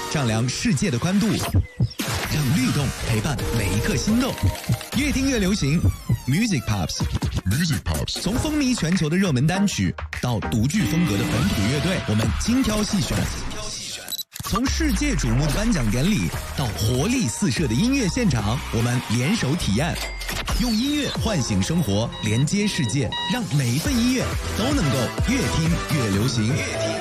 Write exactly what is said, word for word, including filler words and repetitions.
丈量世界的宽度，让律动陪伴每一颗心动。越听越流行 ，Music Pops。Music Pops， 从风靡全球的热门单曲到独具风格的本土乐队，我们精挑细选；从世界瞩目的颁奖典礼到活力四射的音乐现场，我们联手体验，用音乐唤醒生活，连接世界，让每一份音乐都能够越听越流行。越听